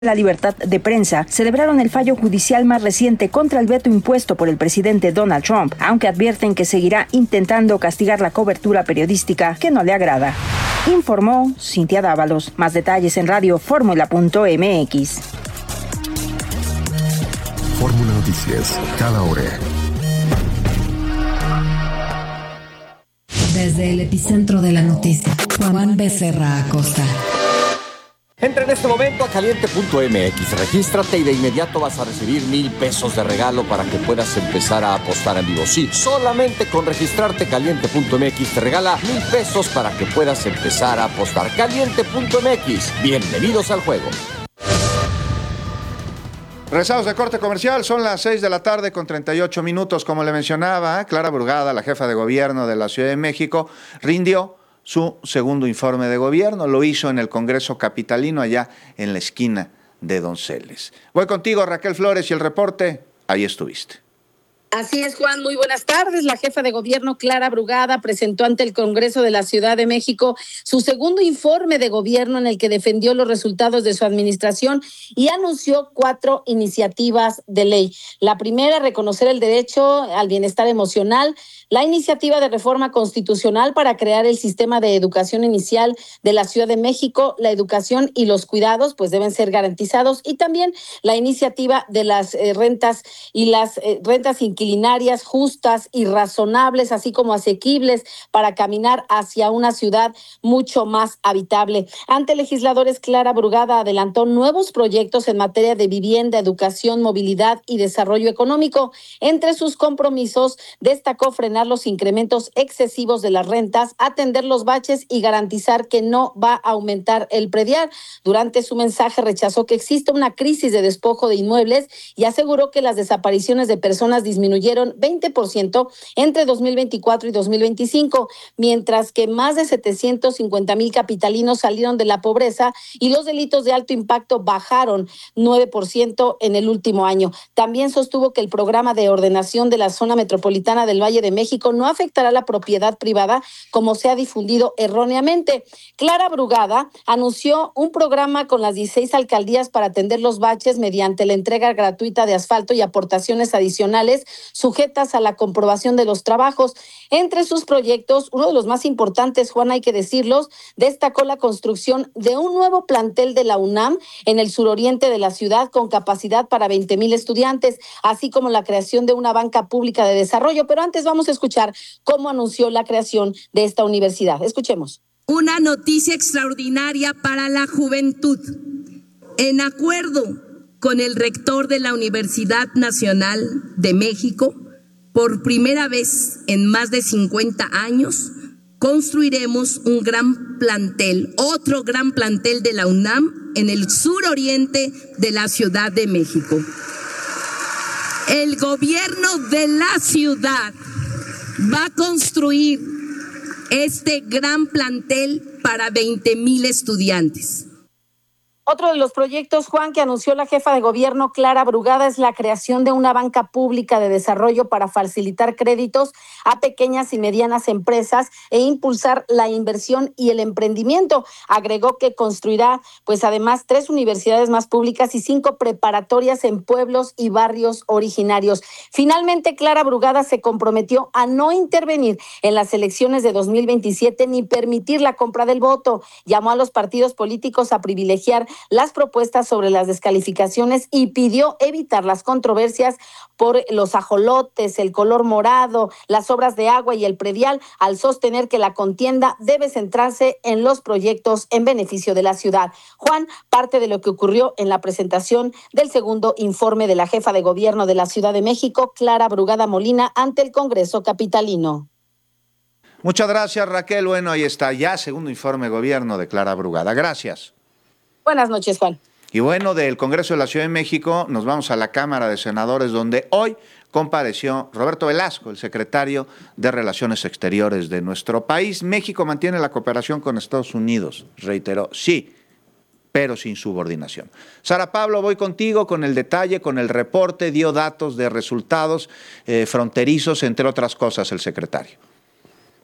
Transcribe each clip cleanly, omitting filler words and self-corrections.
la libertad de prensa celebraron el fallo judicial más reciente contra el veto impuesto por el presidente Donald Trump, aunque advierten que seguirá intentando castigar la cobertura periodística que no le agrada. Informó Cintia Dávalos. Más detalles en radioformula.mx. Fórmula Noticias, cada hora. Desde el epicentro de la noticia, Juan Becerra Acosta. Entra en este momento a caliente.mx, regístrate y de inmediato vas a recibir 1,000 pesos de regalo para que puedas empezar a apostar en vivo. Sí, solamente con registrarte caliente.mx te regala 1,000 pesos para que puedas empezar a apostar. Caliente.mx, bienvenidos al juego. Regresamos de corte comercial, son las 6 de la tarde con 38 minutos. Como le mencionaba, Clara Brugada, la jefa de gobierno de la Ciudad de México, rindió su segundo informe de gobierno. Lo hizo en el Congreso Capitalino, allá en la esquina de Donceles. Voy contigo, Raquel Flores, y el reporte, ahí estuviste. Así es, Juan, muy buenas tardes. La jefa de gobierno, Clara Brugada, presentó ante el Congreso de la Ciudad de México su segundo informe de gobierno en el que defendió los resultados de su administración y anunció 4 iniciativas de ley. La primera, reconocer el derecho al bienestar emocional. La iniciativa de reforma constitucional para crear el sistema de educación inicial de la Ciudad de México. La educación y los cuidados pues deben ser garantizados. Y también la iniciativa de las rentas y las rentas inquilinarias justas y razonables, así como asequibles, para caminar hacia una ciudad mucho más habitable. Ante legisladores, Clara Brugada adelantó nuevos proyectos en materia de vivienda, educación, movilidad y desarrollo económico. Entre sus compromisos, destacó frenar los incrementos excesivos de las rentas, atender los baches y garantizar que no va a aumentar el predial. Durante su mensaje rechazó que exista una crisis de despojo de inmuebles y aseguró que las desapariciones de personas disminuyeron 20% entre 2024 y 2025, mientras que más de 750,000 capitalinos salieron de la pobreza y los delitos de alto impacto bajaron 9% en el último año. También sostuvo que el programa de ordenación de la zona metropolitana del Valle de México no afectará la propiedad privada como se ha difundido erróneamente. Clara Brugada anunció un programa con las 16 alcaldías para atender los baches mediante la entrega gratuita de asfalto y aportaciones adicionales sujetas a la comprobación de los trabajos. Entre sus proyectos, uno de los más importantes, Juan, hay que decirlos, destacó la construcción de un nuevo plantel de la UNAM en el suroriente de la ciudad con capacidad para 20,000 estudiantes, así como la creación de una banca pública de desarrollo. Pero antes vamos a escuchar cómo anunció la creación de esta universidad. Escuchemos. Una noticia extraordinaria para la juventud. En acuerdo con el rector de la Universidad Nacional de México, por primera vez en más de 50 años, construiremos un gran plantel, otro gran plantel de la UNAM en el suroriente de la Ciudad de México. El gobierno de la ciudad va a construir este gran plantel para 20,000 estudiantes. Otro de los proyectos, Juan, que anunció la jefa de gobierno Clara Brugada es la creación de una banca pública de desarrollo para facilitar créditos a pequeñas y medianas empresas e impulsar la inversión y el emprendimiento. Agregó que construirá, pues además, 3 universidades más públicas y 5 preparatorias en pueblos y barrios originarios. Finalmente, Clara Brugada se comprometió a no intervenir en las elecciones de 2027 ni permitir la compra del voto. Llamó a los partidos políticos a privilegiar las propuestas sobre las descalificaciones y pidió evitar las controversias por los ajolotes, el color morado, las obras de agua y el predial, al sostener que la contienda debe centrarse en los proyectos en beneficio de la ciudad. Juan, parte de lo que ocurrió en la presentación del segundo informe de la jefa de gobierno de la Ciudad de México, Clara Brugada Molina, ante el Congreso Capitalino. Muchas gracias, Raquel. Bueno, ahí está ya segundo informe de gobierno de Clara Brugada. Gracias. Buenas noches, Juan. Y bueno, del Congreso de la Ciudad de México nos vamos a la Cámara de Senadores, donde hoy compareció Roberto Velasco, el secretario de Relaciones Exteriores de nuestro país. México mantiene la cooperación con Estados Unidos, reiteró, sí, pero sin subordinación. Sara Pablo, voy contigo con el detalle, con el reporte, dio datos de resultados fronterizos, entre otras cosas, el secretario.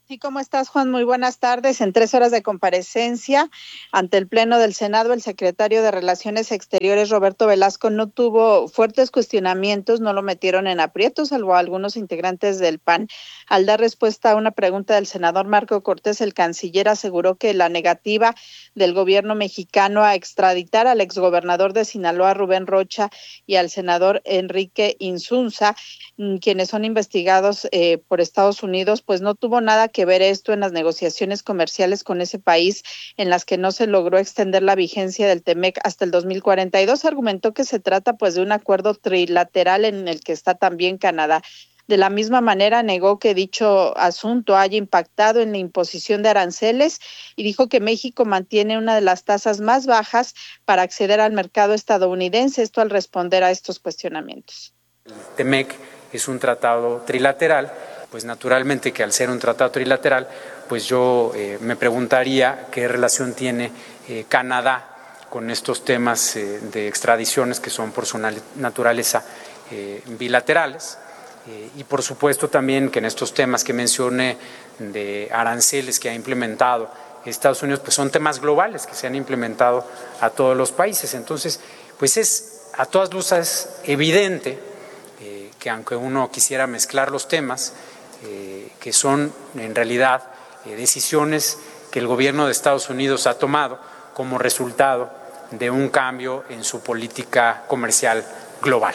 Sí, ¿cómo estás, Juan? Muy buenas tardes. En 3 horas de comparecencia ante el Pleno del Senado, el secretario de Relaciones Exteriores, Roberto Velasco, no tuvo fuertes cuestionamientos, no lo metieron en aprietos, salvo a algunos integrantes del PAN. Al dar respuesta a una pregunta del senador Marco Cortés, el canciller aseguró que la negativa del gobierno mexicano a extraditar al exgobernador de Sinaloa, Rubén Rocha, y al senador Enrique Insunza, quienes son investigados por Estados Unidos, pues no tuvo nada que ver esto en las negociaciones comerciales con ese país, en las que no se logró extender la vigencia del TEMEC hasta el 2042. Argumentó que se trata pues de un acuerdo trilateral en el que está también Canadá. De la misma manera, negó que dicho asunto haya impactado en la imposición de aranceles y dijo que México mantiene una de las tasas más bajas para acceder al mercado estadounidense, esto al responder a estos cuestionamientos. El TEMEC es un tratado trilateral, pues naturalmente que al ser un tratado trilateral, pues yo me preguntaría qué relación tiene Canadá con estos temas de extradiciones que son por su naturaleza bilaterales. Y por supuesto también que en estos temas que mencioné de aranceles que ha implementado Estados Unidos, pues son temas globales que se han implementado a todos los países. Entonces, pues es a todas luces evidente que aunque uno quisiera mezclar los temas, que son en realidad decisiones que el gobierno de Estados Unidos ha tomado como resultado de un cambio en su política comercial global.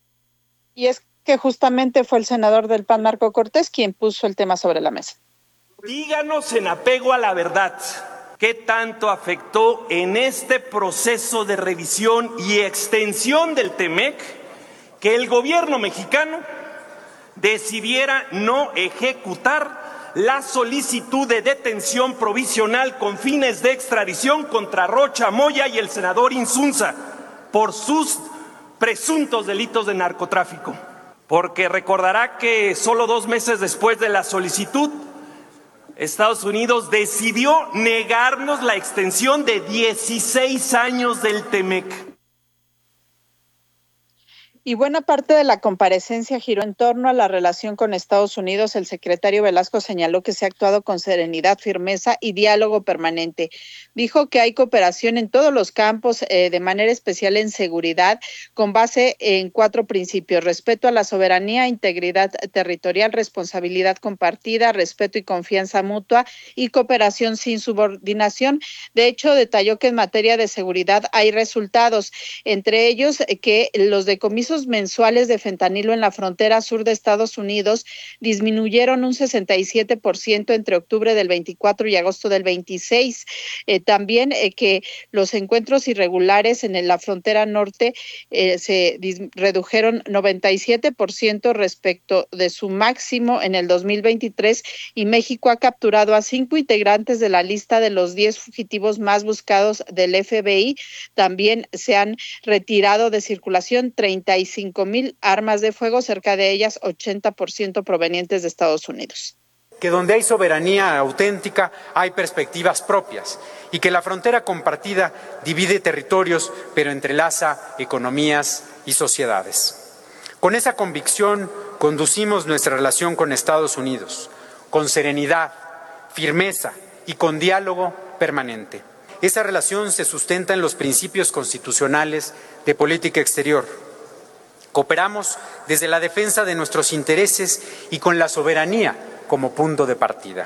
Y es que justamente fue el senador del PAN, Marco Cortés, quien puso el tema sobre la mesa. Díganos en apego a la verdad, ¿qué tanto afectó en este proceso de revisión y extensión del TEMEC que el gobierno mexicano decidiera no ejecutar la solicitud de detención provisional con fines de extradición contra Rocha Moya y el senador Insunza por sus presuntos delitos de narcotráfico? Porque recordará que solo 2 meses después de la solicitud, Estados Unidos decidió negarnos la extensión de 16 años del TEMEC. Y buena parte de la comparecencia giró en torno a la relación con Estados Unidos. El secretario Velasco señaló que se ha actuado con serenidad, firmeza y diálogo permanente. Dijo que hay cooperación en todos los campos, de manera especial en seguridad, con base en 4 principios: respeto a la soberanía, integridad territorial, responsabilidad compartida, respeto y confianza mutua y cooperación sin subordinación. De hecho, detalló que en materia de seguridad hay resultados, entre ellos que los decomisos mensuales de fentanilo en la frontera sur de Estados Unidos disminuyeron un 67% entre octubre del 24 y agosto del 26. También que los encuentros irregulares en la frontera norte se redujeron 97% respecto de su máximo en el 2023, y México ha capturado a 5 integrantes de la lista de los 10 fugitivos más buscados del FBI. También se han retirado de circulación 35,000 armas de fuego, cerca de ellas 80% provenientes de Estados Unidos. Que donde hay soberanía auténtica hay perspectivas propias y que la frontera compartida divide territorios pero entrelaza economías y sociedades. Con esa convicción conducimos nuestra relación con Estados Unidos, con serenidad, firmeza y con diálogo permanente. Esa relación se sustenta en los principios constitucionales de política exterior. Cooperamos desde la defensa de nuestros intereses y con la soberanía como punto de partida.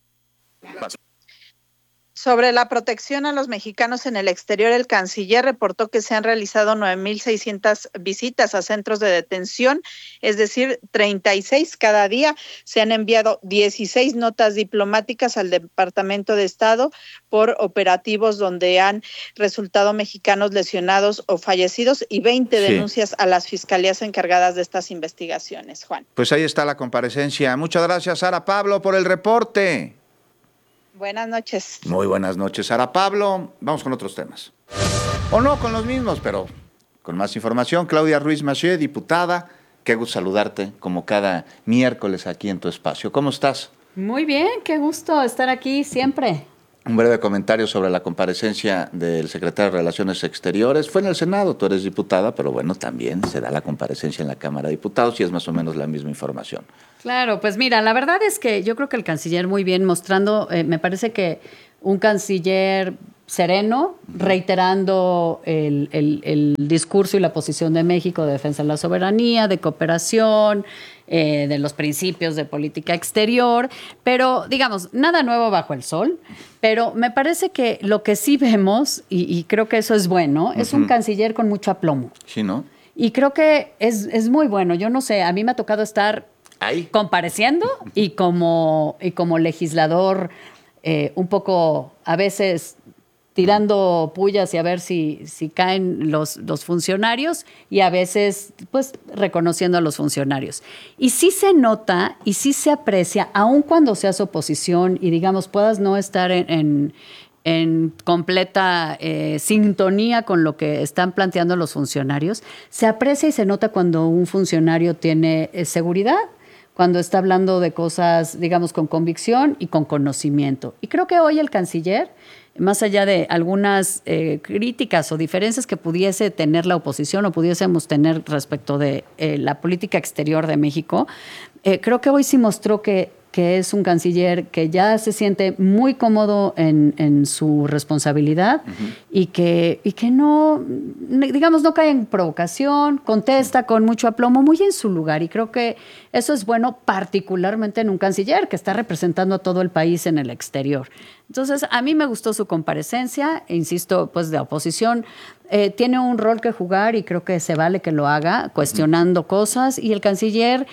Sobre la protección a los mexicanos en el exterior, el canciller reportó que se han realizado 9,600 visitas a centros de detención, es decir, 36 cada día. Se han enviado 16 notas diplomáticas al Departamento de Estado por operativos donde han resultado mexicanos lesionados o fallecidos, y 20 denuncias a las fiscalías encargadas de estas investigaciones. Juan. Pues ahí está la comparecencia. Muchas gracias, Sara Pablo, por el reporte. Buenas noches. Muy buenas noches, Sara Pablo. Vamos con otros temas. O no con los mismos, pero con más información. Claudia Ruiz Massieu, diputada. Qué gusto saludarte como cada miércoles aquí en tu espacio. ¿Cómo estás? Muy bien, qué gusto estar aquí siempre. Un breve comentario sobre la comparecencia del secretario de Relaciones Exteriores. Fue en el Senado, tú eres diputada, pero bueno, también se da la comparecencia en la Cámara de Diputados y es más o menos la misma información. Claro, pues mira, la verdad es que yo creo que el canciller muy bien mostrando, me parece que un canciller sereno, reiterando el discurso y la posición de México de defensa de la soberanía, de cooperación, de los principios de política exterior, pero digamos, nada nuevo bajo el sol, pero me parece que lo que sí vemos, y creo que eso es bueno, es un canciller con mucho aplomo. Sí, ¿no? Y creo que es muy bueno. Yo no sé, a mí me ha tocado estar compareciendo y como legislador un poco a veces tirando pullas y a ver si caen los funcionarios y a veces pues reconociendo a los funcionarios. Y sí se nota y sí se aprecia, aun cuando seas oposición y digamos puedas no estar en completa sintonía con lo que están planteando los funcionarios, se aprecia y se nota cuando un funcionario tiene seguridad, cuando está hablando de cosas, digamos, con convicción y con conocimiento. Y creo que hoy el canciller, más allá de algunas críticas o diferencias que pudiese tener la oposición o pudiésemos tener respecto de la política exterior de México, creo que hoy sí mostró que es un canciller que ya se siente muy cómodo en su responsabilidad y que no, digamos, no cae en provocación, contesta con mucho aplomo, muy en su lugar. Y creo que eso es bueno particularmente en un canciller que está representando a todo el país en el exterior. Entonces, a mí me gustó su comparecencia, insisto, pues de oposición. Tiene un rol que jugar y creo que se vale que lo haga, cuestionando cosas. Y el canciller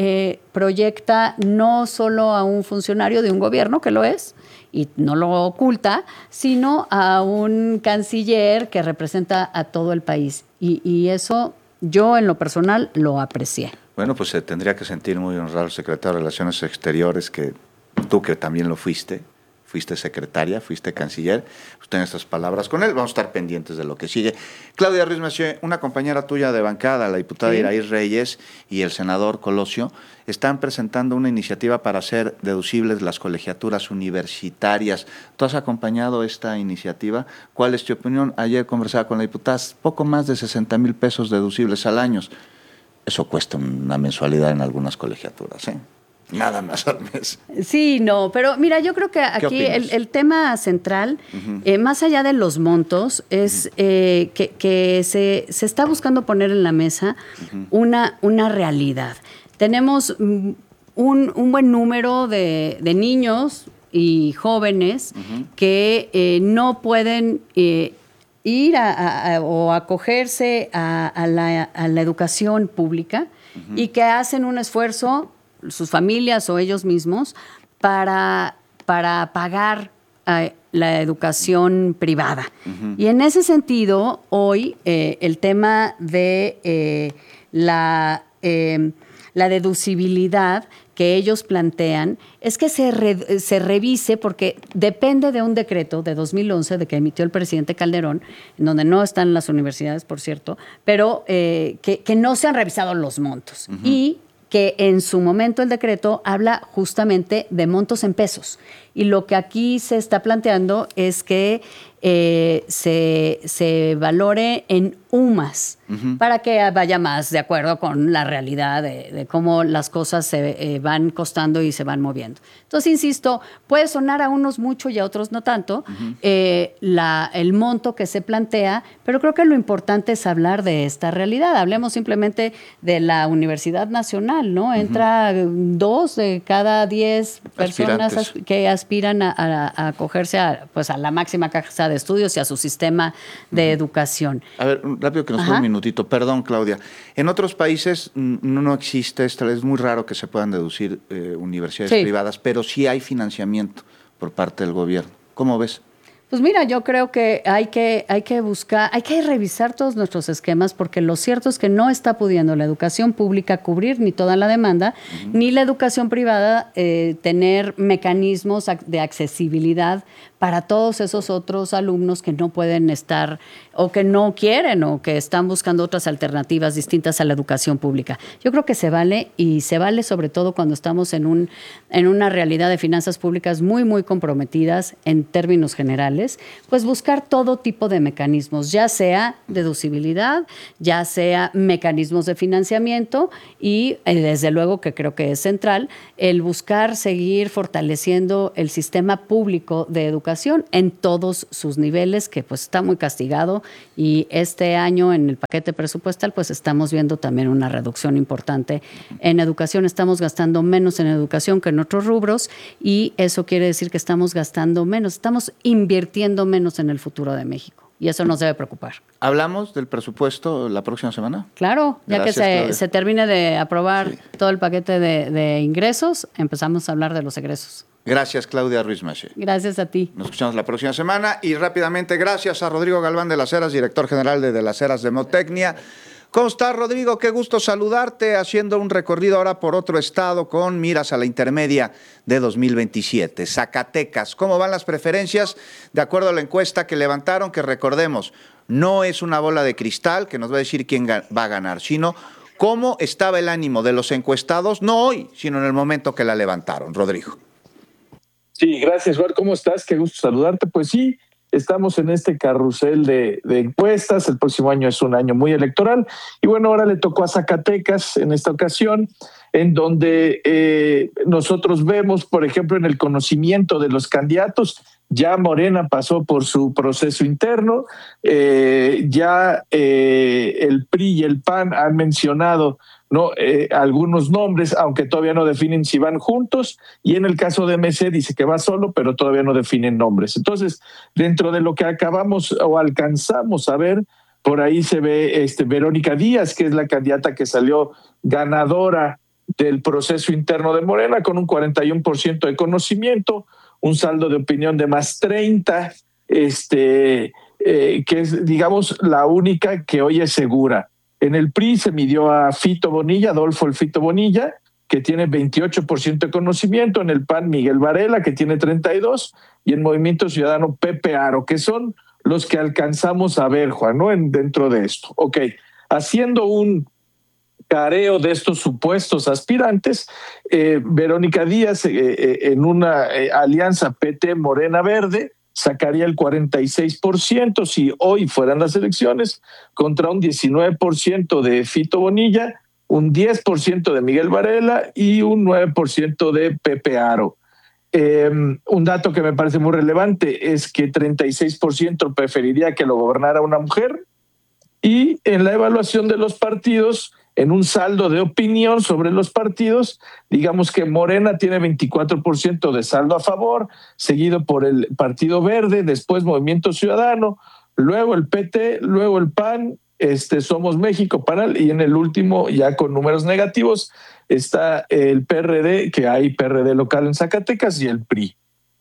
proyecta no solo a un funcionario de un gobierno, que lo es, y no lo oculta, sino a un canciller que representa a todo el país. Y eso yo, en lo personal, lo aprecié. Bueno, pues se tendría que sentir muy honrado el secretario de Relaciones Exteriores, que tú que también lo fuiste secretaria, fuiste canciller, usted en estas palabras con él, vamos a estar pendientes de lo que sigue. Claudia Ruiz Massieu, una compañera tuya de bancada, la diputada Iraí Reyes y el senador Colosio, están presentando una iniciativa para hacer deducibles las colegiaturas universitarias. ¿Tú has acompañado esta iniciativa? ¿Cuál es tu opinión? Ayer conversaba con la diputada, poco más de 60,000 pesos deducibles al año. Eso cuesta una mensualidad en algunas colegiaturas, ¿eh? Nada más al mes. Sí, no, pero mira, yo creo que aquí el tema central, más allá de los montos, es que se está buscando poner en la mesa una realidad. Tenemos un buen número de niños y jóvenes que no pueden ir o acogerse a la educación pública y que hacen un esfuerzo, sus familias o ellos mismos, para pagar la educación privada. Y en ese sentido, hoy el tema de la deducibilidad que ellos plantean es que se revise, porque depende de un decreto de 2011 de que emitió el presidente Calderón, en donde no están las universidades, por cierto, pero que no se han revisado los montos. Y que en su momento el decreto habla justamente de montos en pesos. Y lo que aquí se está planteando es que se valore en UMAS para que vaya más de acuerdo con la realidad de cómo las cosas se van costando y se van moviendo. Entonces, insisto, puede sonar a unos mucho y a otros no tanto el monto que se plantea, pero creo que lo importante es hablar de esta realidad. Hablemos simplemente de la Universidad Nacional, ¿no? Entra 2 de cada 10 personas que aspiran a acogerse a la máxima casa de estudios y a su sistema de educación. A ver, rápido que nos queda un minutito. Perdón, Claudia. En otros países no existe esto, es muy raro que se puedan deducir universidades privadas, pero sí hay financiamiento por parte del gobierno. ¿Cómo ves? Pues mira, yo creo que hay que buscar, hay que revisar todos nuestros esquemas, porque lo cierto es que no está pudiendo la educación pública cubrir ni toda la demanda, ni la educación privada tener mecanismos de accesibilidad para todos esos otros alumnos que no pueden estar o que no quieren o que están buscando otras alternativas distintas a la educación pública. Yo creo que se vale, y se vale sobre todo cuando estamos en una realidad de finanzas públicas muy, muy comprometidas en términos generales, pues buscar todo tipo de mecanismos, ya sea deducibilidad, ya sea mecanismos de financiamiento y desde luego que creo que es central el buscar seguir fortaleciendo el sistema público de educación en todos sus niveles, que pues está muy castigado, y este año en el paquete presupuestal pues estamos viendo también una reducción importante en educación. Estamos gastando menos en educación que en otros rubros, y eso quiere decir que estamos gastando menos, estamos invirtiendo menos en el futuro de México. Y eso nos debe preocupar. ¿Hablamos del presupuesto la próxima semana? Claro, ya Gracias, que se termine de aprobar todo el paquete de ingresos, empezamos a hablar de los egresos. Gracias, Claudia Ruiz Massieu. Gracias a ti. Nos escuchamos la próxima semana. Y rápidamente, gracias a Rodrigo Galván de las Heras, director general de las Heras de Demotecnia. ¿Cómo estás, Rodrigo? Qué gusto saludarte, haciendo un recorrido ahora por otro estado con miras a la intermedia de 2027. Zacatecas, ¿cómo van las preferencias? De acuerdo a la encuesta que levantaron, que recordemos, no es una bola de cristal que nos va a decir quién va a ganar, sino cómo estaba el ánimo de los encuestados, no hoy, sino en el momento que la levantaron. Rodrigo. Sí, gracias, Juan. ¿Cómo estás? Qué gusto saludarte. Pues sí, estamos en este carrusel de encuestas. El próximo año es un año muy electoral. Y bueno, ahora le tocó a Zacatecas en esta ocasión, en donde nosotros vemos, por ejemplo, en el conocimiento de los candidatos, ya Morena pasó por su proceso interno, ya el PRI y el PAN han mencionado algunos nombres, aunque todavía no definen si van juntos, y en el caso de MC dice que va solo, pero todavía no definen nombres. Entonces, dentro de lo que acabamos o alcanzamos a ver, por ahí se ve Verónica Díaz, que es la candidata que salió ganadora del proceso interno de Morena, con un 41% de conocimiento, un saldo de opinión de más 30, que es, digamos, la única que hoy es segura. En el PRI se midió a Fito Bonilla, Adolfo el Fito Bonilla, que tiene 28% de conocimiento, en el PAN Miguel Varela, que tiene 32%, y en Movimiento Ciudadano Pepe Aro, que son los que alcanzamos a ver, Juan, ¿no? Dentro de esto. Ok, haciendo un careo de estos supuestos aspirantes, Verónica Díaz, en una alianza PT-Morena-Verde, sacaría el 46% si hoy fueran las elecciones, contra un 19% de Fito Bonilla, un 10% de Miguel Varela y un 9% de Pepe Aro. Un dato que me parece muy relevante es que 36% preferiría que lo gobernara una mujer, y en la evaluación de los partidos, en un saldo de opinión sobre los partidos, digamos que Morena tiene 24% de saldo a favor, seguido por el Partido Verde, después Movimiento Ciudadano, luego el PT, luego el PAN, Somos México, y en el último, ya con números negativos, está el PRD, que hay PRD local en Zacatecas, y el PRI.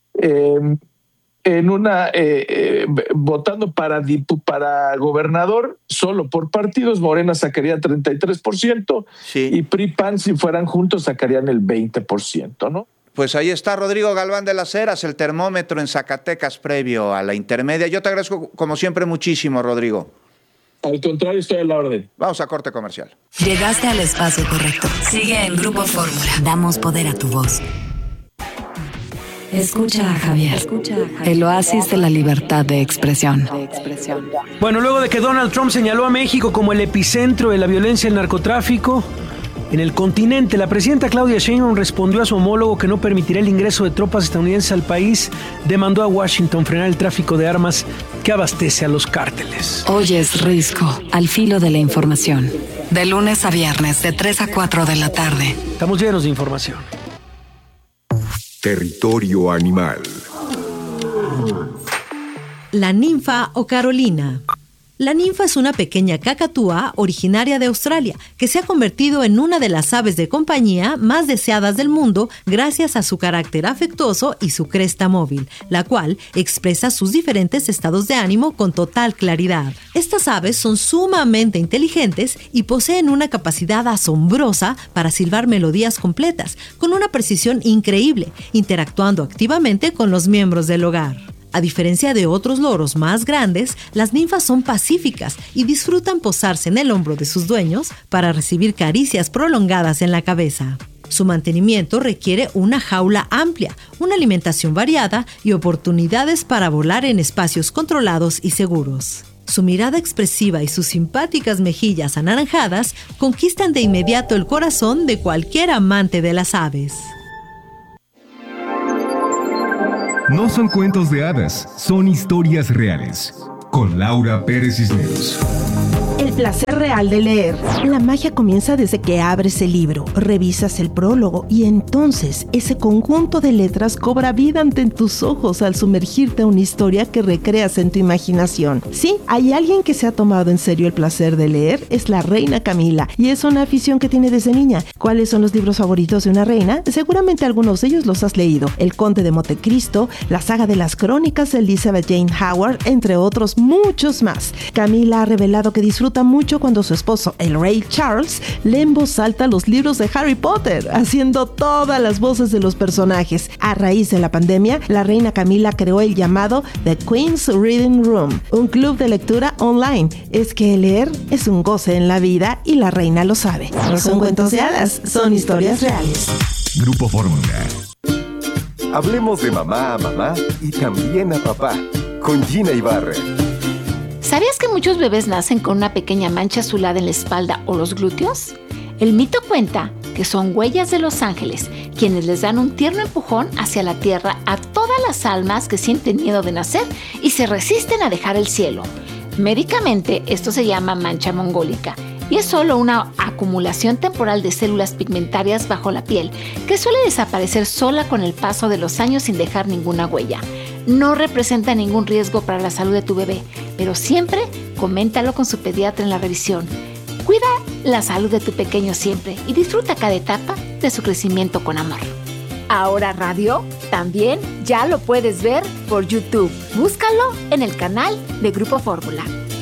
Votando para gobernador, solo por partidos, Morena sacaría 33%, sí, y PRI-PAN, si fueran juntos, sacarían el 20%, ¿no? Pues ahí está Rodrigo Galván de las Heras, el termómetro en Zacatecas previo a la intermedia. Yo te agradezco, como siempre, muchísimo, Rodrigo. Al contrario, estoy a la orden. Vamos a corte comercial. Llegaste al espacio correcto. Sigue en Grupo Fórmula. Damos poder a tu voz. Escucha a Javier, el oasis de la libertad de expresión. Bueno, luego de que Donald Trump señaló a México como el epicentro de la violencia y el narcotráfico en el continente, la presidenta Claudia Sheinbaum respondió a su homólogo que no permitirá el ingreso de tropas estadounidenses al país. Demandó a Washington frenar el tráfico de armas que abastece a los cárteles. Oyes Risco, al filo de la información. De lunes a viernes, de 3 a 4 de la tarde. Estamos llenos de información. Territorio animal. La ninfa o Carolina. La ninfa es una pequeña cacatúa originaria de Australia que se ha convertido en una de las aves de compañía más deseadas del mundo gracias a su carácter afectuoso y su cresta móvil, la cual expresa sus diferentes estados de ánimo con total claridad. Estas aves son sumamente inteligentes y poseen una capacidad asombrosa para silbar melodías completas, con una precisión increíble, interactuando activamente con los miembros del hogar. A diferencia de otros loros más grandes, las ninfas son pacíficas y disfrutan posarse en el hombro de sus dueños para recibir caricias prolongadas en la cabeza. Su mantenimiento requiere una jaula amplia, una alimentación variada y oportunidades para volar en espacios controlados y seguros. Su mirada expresiva y sus simpáticas mejillas anaranjadas conquistan de inmediato el corazón de cualquier amante de las aves. No son cuentos de hadas, son historias reales. Con Laura Pérez Cisneros. El placer real de leer. La magia comienza desde que abres el libro, revisas el prólogo y entonces ese conjunto de letras cobra vida ante tus ojos al sumergirte a una historia que recreas en tu imaginación. Sí, hay alguien que se ha tomado en serio el placer de leer, es la reina Camila, y es una afición que tiene desde niña. ¿Cuáles son los libros favoritos de una reina? Seguramente algunos de ellos los has leído. El Conde de Montecristo, la saga de las crónicas de Elizabeth Jane Howard, entre otros muchos más. Camila ha revelado que disfruta mucho cuando su esposo, el rey Charles, lee en voz alta los libros de Harry Potter, haciendo todas las voces de los personajes. A raíz de la pandemia, la reina Camila creó el llamado The Queen's Reading Room, un club de lectura online. Es que leer es un goce en la vida y la reina lo sabe. No son cuentos de hadas, son historias reales. Grupo Fórmula. Hablemos de mamá a mamá y también a papá, con Gina Ibarra. ¿Sabías que muchos bebés nacen con una pequeña mancha azulada en la espalda o los glúteos? El mito cuenta que son huellas de los ángeles, quienes les dan un tierno empujón hacia la tierra a todas las almas que sienten miedo de nacer y se resisten a dejar el cielo. Médicamente, esto se llama mancha mongólica y es solo una acumulación temporal de células pigmentarias bajo la piel que suele desaparecer sola con el paso de los años sin dejar ninguna huella. No representa ningún riesgo para la salud de tu bebé, pero siempre coméntalo con su pediatra en la revisión. Cuida la salud de tu pequeño siempre y disfruta cada etapa de su crecimiento con amor. Ahora Radio también ya lo puedes ver por YouTube. Búscalo en el canal de Grupo Fórmula.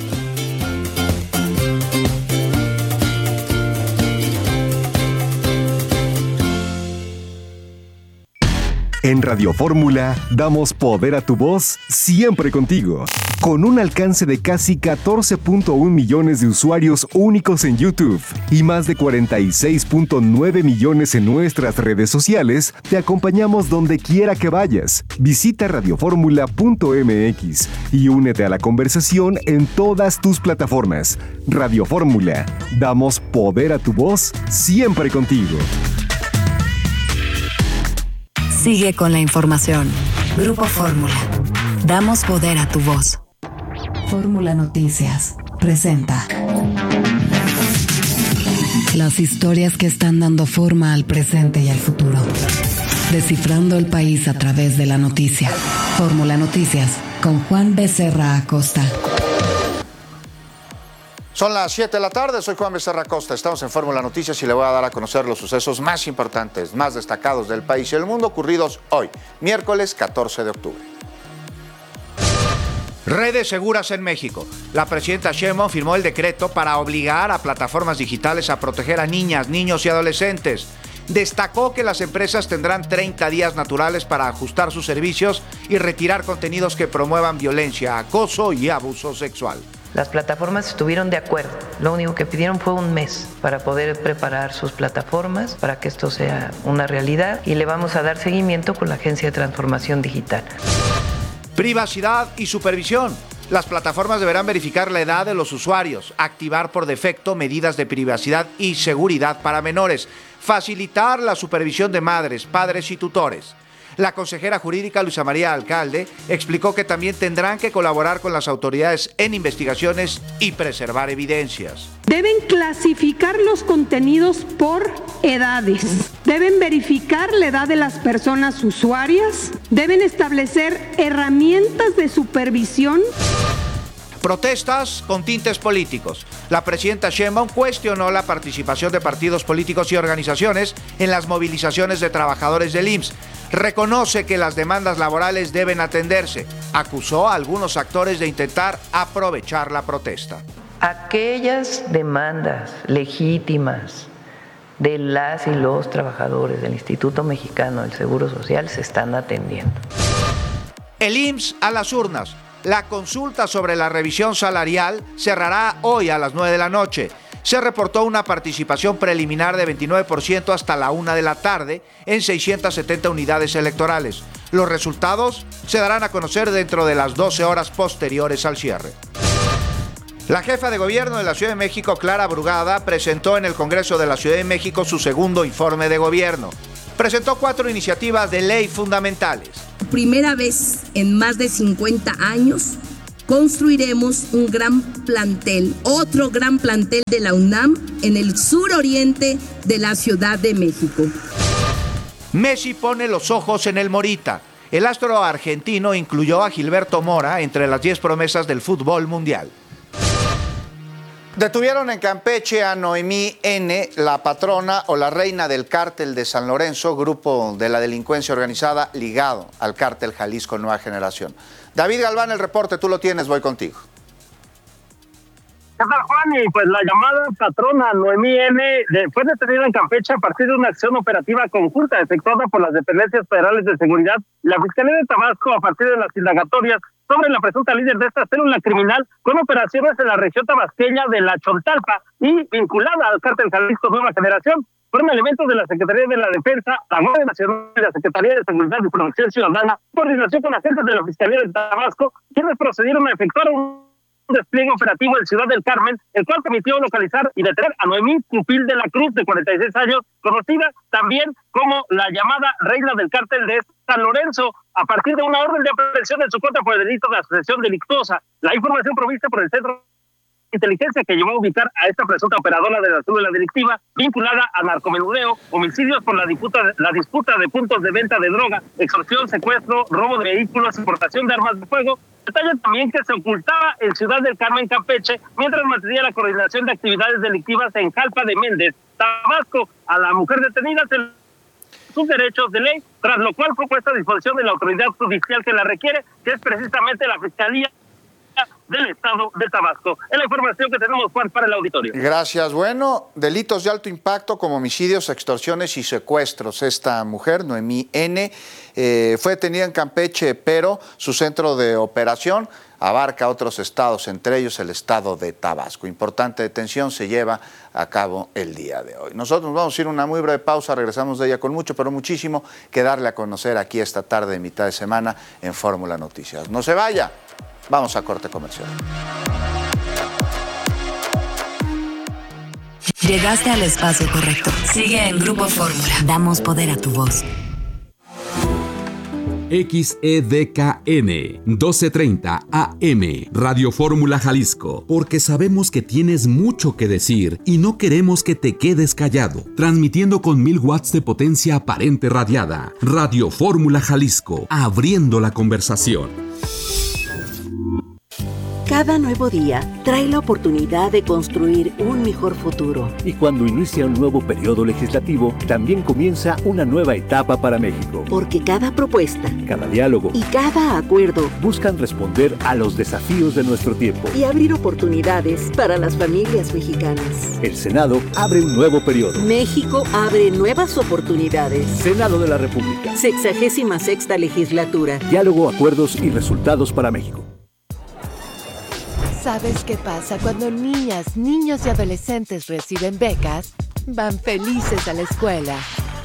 En Radio Fórmula damos poder a tu voz siempre contigo. Con un alcance de casi 14.1 millones de usuarios únicos en YouTube y más de 46.9 millones en nuestras redes sociales, te acompañamos donde quiera que vayas. Visita radioformula.mx y únete a la conversación en todas tus plataformas. Radio Fórmula, damos poder a tu voz siempre contigo. Sigue con la información. Grupo Fórmula. Damos poder a tu voz. Fórmula Noticias presenta las historias que están dando forma al presente y al futuro. Descifrando el país a través de la noticia. Fórmula Noticias con Juan Becerra Acosta. Son las 7 de la tarde, soy Juan Becerra Acosta, estamos en Fórmula Noticias y le voy a dar a conocer los sucesos más importantes, más destacados del país y el mundo ocurridos hoy, miércoles 14 de octubre. Redes seguras en México. La presidenta Sheinbaum firmó el decreto para obligar a plataformas digitales a proteger a niñas, niños y adolescentes. Destacó que las empresas tendrán 30 días naturales para ajustar sus servicios y retirar contenidos que promuevan violencia, acoso y abuso sexual. Las plataformas estuvieron de acuerdo. Lo único que pidieron fue un mes para poder preparar sus plataformas para que esto sea una realidad y le vamos a dar seguimiento con la Agencia de Transformación Digital. Privacidad y supervisión. Las plataformas deberán verificar la edad de los usuarios, activar por defecto medidas de privacidad y seguridad para menores, facilitar la supervisión de madres, padres y tutores. La consejera jurídica Luisa María Alcalde explicó que también tendrán que colaborar con las autoridades en investigaciones y preservar evidencias. Deben clasificar los contenidos por edades, deben verificar la edad de las personas usuarias, deben establecer herramientas de supervisión. Protestas con tintes políticos. La presidenta Sheinbaum cuestionó la participación de partidos políticos y organizaciones en las movilizaciones de trabajadores del IMSS. Reconoce que las demandas laborales deben atenderse. Acusó a algunos actores de intentar aprovechar la protesta. Aquellas demandas legítimas de las y los trabajadores del Instituto Mexicano del Seguro Social se están atendiendo. El IMSS a las urnas. La consulta sobre la revisión salarial cerrará hoy a las 9 de la noche. Se reportó una participación preliminar de 29% hasta la 1 de la tarde en 670 unidades electorales. Los resultados se darán a conocer dentro de las 12 horas posteriores al cierre. La jefa de gobierno de la Ciudad de México, Clara Brugada, presentó en el Congreso de la Ciudad de México su segundo informe de gobierno. Presentó 4 iniciativas de ley fundamentales. Primera vez en más de 50 años, construiremos un gran plantel, otro gran plantel de la UNAM en el suroriente de la Ciudad de México. Messi pone los ojos en el Morita. El astro argentino incluyó a Gilberto Mora entre las 10 promesas del fútbol mundial. Detuvieron en Campeche a Noemí N., la patrona o la reina del cártel de San Lorenzo, grupo de la delincuencia organizada ligado al cártel Jalisco Nueva Generación. David Galván, el reporte, tú lo tienes, voy contigo. ¿Qué tal, Juan? Y pues la llamada patrona Noemí N. fue detenida en Campeche a partir de una acción operativa conjunta efectuada por las dependencias federales de seguridad y la Fiscalía de Tabasco a partir de las indagatorias sobre la presunta líder de esta célula criminal con operaciones en la región tabasqueña de La Chontalpa y vinculada al cártel Jalisco Nueva Generación. Fueron elementos de la Secretaría de la Defensa, la Guardia Nacional y la Secretaría de Seguridad y Protección Ciudadana, en coordinación con agentes de la Fiscalía de Tabasco, quienes procedieron a efectuar un despliegue operativo en Ciudad del Carmen, el cual permitió localizar y detener a Noemí Pupil de la Cruz, de 46 años, conocida también como la llamada reina del cártel de San Lorenzo, a partir de una orden de aprehensión en su contra por el delito de asociación delictuosa. La información provista por el Centro de Inteligencia que llevó a ubicar a esta presunta operadora de la célula delictiva vinculada a narcomenudeo, homicidios por la disputa de puntos de venta de droga, extorsión, secuestro, robo de vehículos, importación de armas de fuego. Detalla también que se ocultaba en Ciudad del Carmen, Campeche, mientras mantenía la coordinación de actividades delictivas en Jalpa de Méndez, Tabasco. A la mujer detenida se sus derechos de ley, tras lo cual fue puesta a disposición de la autoridad judicial que la requiere, que es precisamente la Fiscalía del Estado de Tabasco. Es la información que tenemos, Juan, para el auditorio. Gracias. Bueno, delitos de alto impacto como homicidios, extorsiones y secuestros. Esta mujer, Noemí N., fue detenida en Campeche, pero su centro de operación abarca otros estados, entre ellos el estado de Tabasco. Importante detención se lleva a cabo el día de hoy. Nosotros nos vamos a ir a una muy breve pausa, regresamos de ella con mucho, pero muchísimo que darle a conocer aquí esta tarde de mitad de semana en Fórmula Noticias. No se vaya, vamos a corte comercial. Llegaste al espacio correcto. Sigue en Grupo Fórmula. Damos poder a tu voz. XEDKN 1230 AM Radio Fórmula Jalisco, porque sabemos que tienes mucho que decir y no queremos que te quedes callado. Transmitiendo con 1000 watts de potencia aparente radiada. Radio Fórmula Jalisco, abriendo la conversación. Cada nuevo día trae la oportunidad de construir un mejor futuro. Y cuando inicia un nuevo periodo legislativo, también comienza una nueva etapa para México. Porque cada propuesta, cada diálogo y cada acuerdo buscan responder a los desafíos de nuestro tiempo y abrir oportunidades para las familias mexicanas. El Senado abre un nuevo periodo. México abre nuevas oportunidades. Senado de la República. 66ª legislatura. Diálogo, acuerdos y resultados para México. ¿Sabes qué pasa cuando niñas, niños y adolescentes reciben becas? Van felices a la escuela.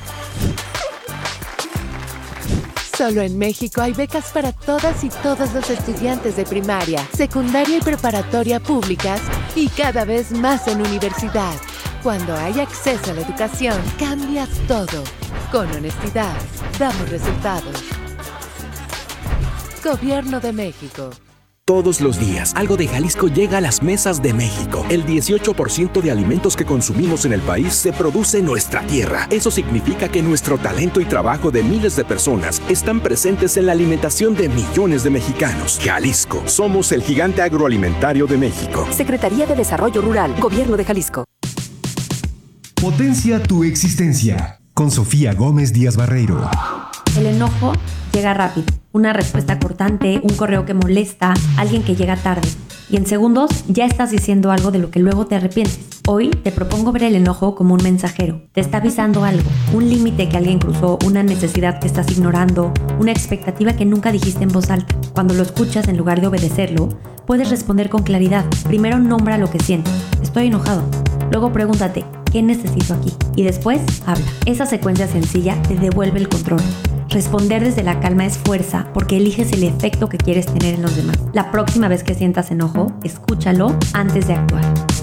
Solo en México hay becas para todas y todos los estudiantes de primaria, secundaria y preparatoria públicas y cada vez más en universidad. Cuando hay acceso a la educación, cambias todo. Con honestidad, damos resultados. Gobierno de México. todos los días. Algo de Jalisco llega a las mesas de México. El 18% de alimentos que consumimos en el país se produce en nuestra tierra. Eso significa que nuestro talento y trabajo de miles de personas están presentes en la alimentación de millones de mexicanos. Jalisco, somos el gigante agroalimentario de México. Secretaría de Desarrollo Rural, Gobierno de Jalisco. Potencia tu existencia con Sofía Gómez Díaz Barreiro. El enojo llega rápido. Una respuesta cortante, un correo que molesta, alguien que llega tarde. Y en segundos ya estás diciendo algo de lo que luego te arrepientes. Hoy te propongo ver el enojo como un mensajero. Te está avisando algo, un límite que alguien cruzó, una necesidad que estás ignorando, una expectativa que nunca dijiste en voz alta. Cuando lo escuchas, en lugar de obedecerlo, puedes responder con claridad. Primero nombra lo que sientes. Estoy enojado. Luego pregúntate, ¿qué necesito aquí? Y después habla. Esa secuencia sencilla te devuelve el control. Responder desde la calma es fuerza porque eliges el efecto que quieres tener en los demás. La próxima vez que sientas enojo, escúchalo antes de actuar.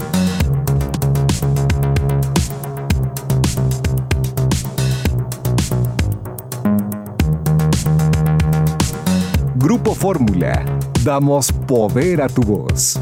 Grupo Fórmula. Damos poder a tu voz.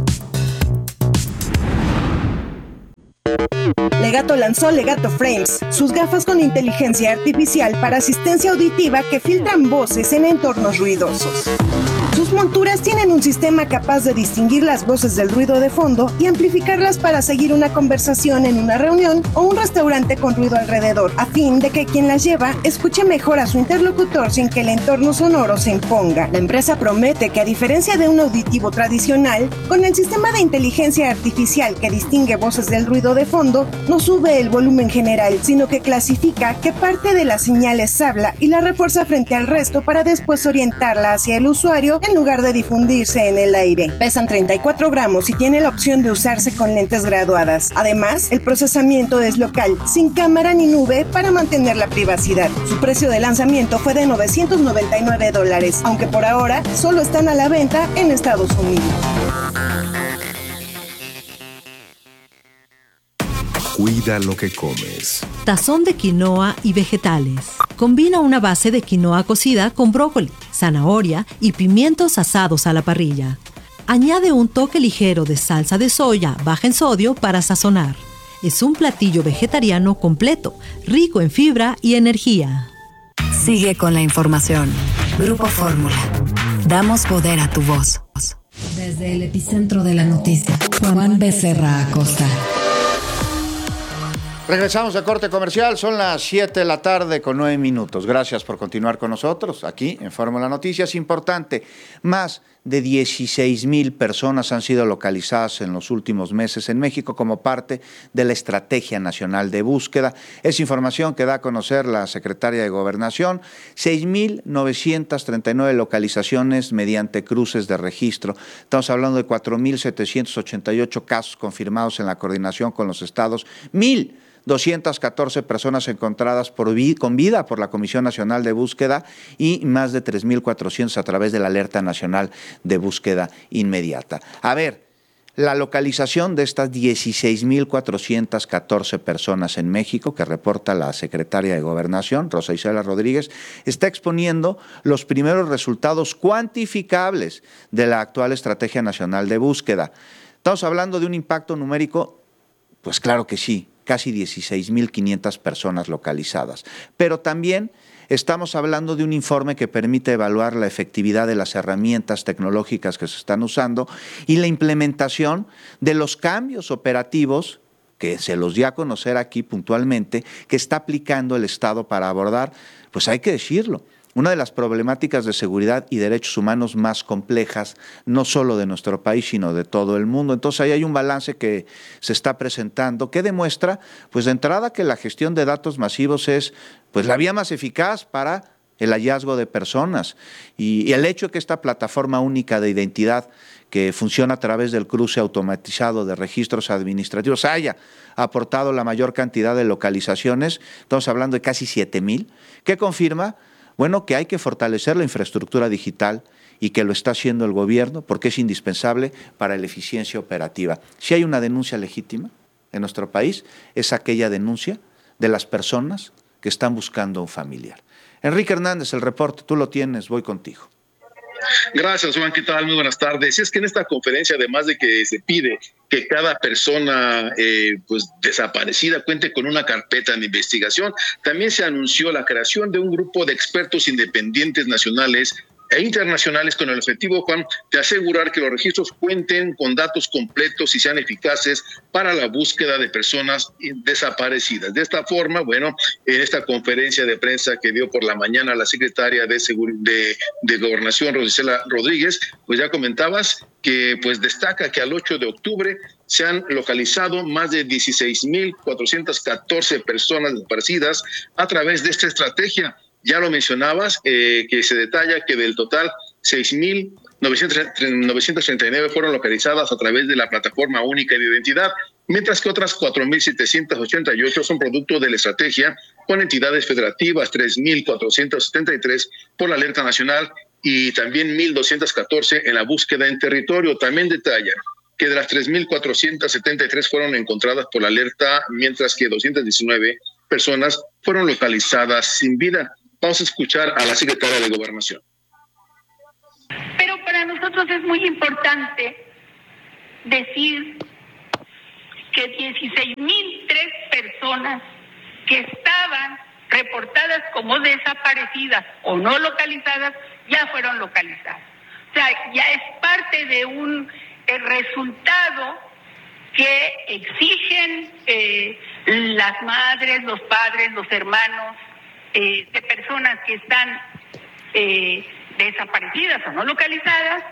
Legato lanzó Legato Frames, sus gafas con inteligencia artificial para asistencia auditiva que filtran voces en entornos ruidosos. Sus monturas tienen un sistema capaz de distinguir las voces del ruido de fondo y amplificarlas para seguir una conversación en una reunión o un restaurante con ruido alrededor, a fin de que quien las lleva escuche mejor a su interlocutor sin que el entorno sonoro se imponga. La empresa promete que, a diferencia de un auditivo tradicional, con el sistema de inteligencia artificial que distingue voces del ruido de fondo, no sube el volumen general, sino que clasifica qué parte de la señal es habla y la refuerza frente al resto para después orientarla hacia el usuario en lugar de difundirse en el aire. Pesan 34 gramos y tiene la opción de usarse con lentes graduadas. Además, el procesamiento es local, sin cámara ni nube para mantener la privacidad. Su precio de lanzamiento fue de $999, aunque por ahora solo están a la venta en Estados Unidos. Cuida lo que comes. Tazón de quinoa y vegetales. Combina una base de quinoa cocida con brócoli, zanahoria y pimientos asados a la parrilla. Añade un toque ligero de salsa de soya baja en sodio para sazonar. Es un platillo vegetariano completo, rico en fibra y energía. Sigue con la información. Grupo Fórmula. Damos poder a tu voz. Desde el epicentro de la noticia, Juan Becerra Acosta. Regresamos de corte comercial, son las 7 de la tarde con 9 minutos. Gracias por continuar con nosotros aquí en Fórmula Noticias. Importante, más de 16,000 personas han sido localizadas en los últimos meses en México como parte de la Estrategia Nacional de Búsqueda. Es información que da a conocer la Secretaria de Gobernación. 6,939 localizaciones mediante cruces de registro. Estamos hablando de 4,788 casos confirmados en la coordinación con los estados. 1,214 personas encontradas con vida por la Comisión Nacional de Búsqueda y más de 3,400 a través de la Alerta Nacional de Búsqueda Inmediata. A ver, la localización de estas 16,414 personas en México, que reporta la Secretaria de Gobernación, Rosa Isela Rodríguez, está exponiendo los primeros resultados cuantificables de la actual Estrategia Nacional de Búsqueda. ¿Estamos hablando de un impacto numérico? Pues claro que sí. Casi 16,500 personas localizadas. Pero también estamos hablando de un informe que permite evaluar la efectividad de las herramientas tecnológicas que se están usando y la implementación de los cambios operativos que se los di a conocer aquí puntualmente, que está aplicando el Estado para abordar, pues hay que decirlo, una de las problemáticas de seguridad y derechos humanos más complejas, no solo de nuestro país, sino de todo el mundo. Entonces ahí hay un balance que se está presentando que demuestra, pues de entrada, que la gestión de datos masivos es pues la vía más eficaz para el hallazgo de personas. Y el hecho de que esta plataforma única de identidad que funciona a través del cruce automatizado de registros administrativos haya aportado la mayor cantidad de localizaciones, estamos hablando de casi 7,000, que confirma bueno, que hay que fortalecer la infraestructura digital y que lo está haciendo el gobierno porque es indispensable para la eficiencia operativa. Si hay una denuncia legítima en nuestro país, es aquella denuncia de las personas que están buscando a un familiar. Enrique Hernández, el reporte, tú lo tienes, voy contigo. Gracias, Juan. ¿Qué tal? Muy buenas tardes. Es que en esta conferencia, además de que se pide que cada persona pues desaparecida cuente con una carpeta de investigación, también se anunció la creación de un grupo de expertos independientes nacionales e internacionales con el objetivo, Juan, de asegurar que los registros cuenten con datos completos y sean eficaces para la búsqueda de personas desaparecidas. De esta forma, bueno, en esta conferencia de prensa que dio por la mañana la secretaria de Gobernación, Rosicela Rodríguez, pues ya comentabas que pues destaca que al 8 de octubre se han localizado más de 16,414 personas desaparecidas a través de esta estrategia. Ya lo mencionabas, que se detalla que del total 6,939 fueron localizadas a través de la plataforma única de identidad, mientras que otras 4,788 son producto de la estrategia con entidades federativas, 3,473 por la alerta nacional y también 1,214 en la búsqueda en territorio. También detalla que de las 3,473 fueron encontradas por la alerta, mientras que 219 personas fueron localizadas sin vida. Vamos a escuchar a la secretaria de Gobernación. Pero para nosotros es muy importante decir que 16,003 personas que estaban reportadas como desaparecidas o no localizadas ya fueron localizadas. O sea, ya es parte de un resultado que exigen las madres, los padres, los hermanos de personas que están desaparecidas o no localizadas.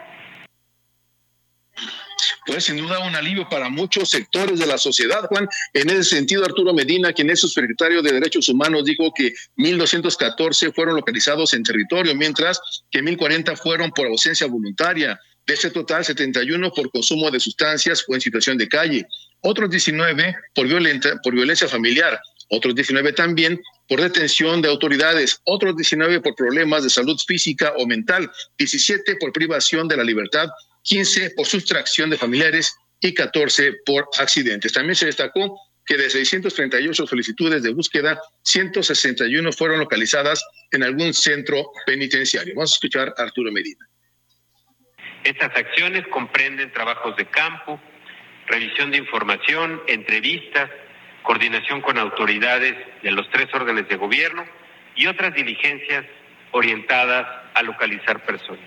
Pues sin duda un alivio para muchos sectores de la sociedad, Juan. En ese sentido, Arturo Medina, quien es subsecretario de Derechos Humanos, dijo que 1,214 fueron localizados en territorio, mientras que 1,040 fueron por ausencia voluntaria. De ese total, 71 por consumo de sustancias o en situación de calle. Otros 19 por violencia familiar. Otros 19 también por detención de autoridades, otros 19 por problemas de salud física o mental, 17 por privación de la libertad, 15 por sustracción de familiares y 14 por accidentes. También se destacó que de 638 solicitudes de búsqueda, 161 fueron localizadas en algún centro penitenciario. Vamos a escuchar a Arturo Medina. Estas acciones comprenden trabajos de campo, revisión de información, entrevistas, coordinación con autoridades de los 3 órdenes de gobierno y otras diligencias orientadas a localizar personas.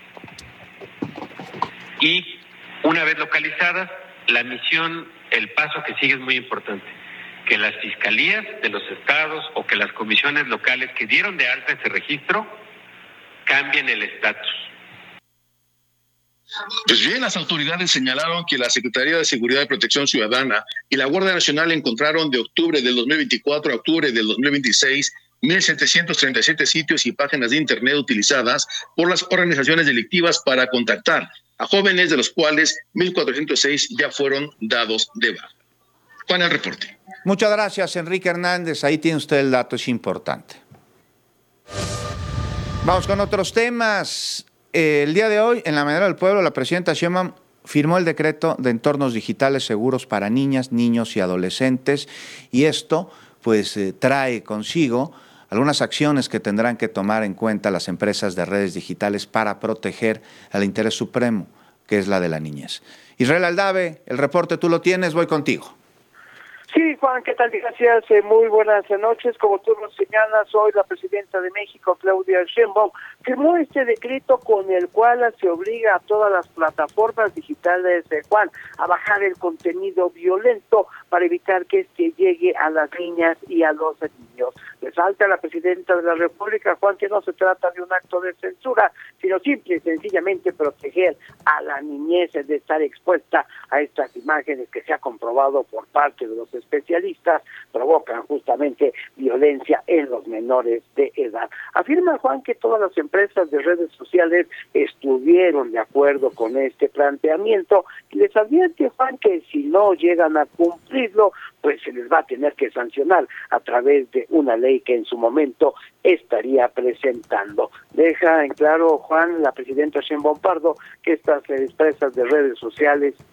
Y una vez localizadas, la misión, el paso que sigue es muy importante, que las fiscalías de los estados o que las comisiones locales que dieron de alta ese registro cambien el estatus. Pues bien, las autoridades señalaron que la Secretaría de Seguridad y Protección Ciudadana y la Guardia Nacional encontraron de octubre del 2024 a octubre del 2026 1,737 sitios y páginas de Internet utilizadas por las organizaciones delictivas para contactar a jóvenes, de los cuales 1,406 ya fueron dados de baja. Juan, el reporte. Muchas gracias, Enrique Hernández. Ahí tiene usted el dato, es importante. Vamos con otros temas. El día de hoy, en la Mañanera del Pueblo, la presidenta Sheinbaum firmó el decreto de entornos digitales seguros para niñas, niños y adolescentes, y esto pues trae consigo algunas acciones que tendrán que tomar en cuenta las empresas de redes digitales para proteger el interés supremo, que es la de la niñez. Israel Aldave, el reporte tú lo tienes, voy contigo. Sí, Juan, ¿qué tal? Gracias, muy buenas noches. Como tú nos señalas, hoy la presidenta de México, Claudia Sheinbaum, firmó este decreto con el cual se obliga a todas las plataformas digitales, Juan, a bajar el contenido violento para evitar que este llegue a las niñas y a los niños. Resalta la presidenta de la República, Juan, que no se trata de un acto de censura, sino simple y sencillamente proteger a la niñez de estar expuesta a estas imágenes que se ha comprobado por parte de los especialistas provocan justamente violencia en los menores de edad. Afirma, Juan, que todas las empresas de redes sociales estuvieron de acuerdo con este planteamiento y les advierte, Juan, que si no llegan a cumplirlo, pues se les va a tener que sancionar a través de una ley que en su momento estaría presentando. Deja en claro, Juan, la presidenta Sheinbaum Pardo, que estas empresas de redes sociales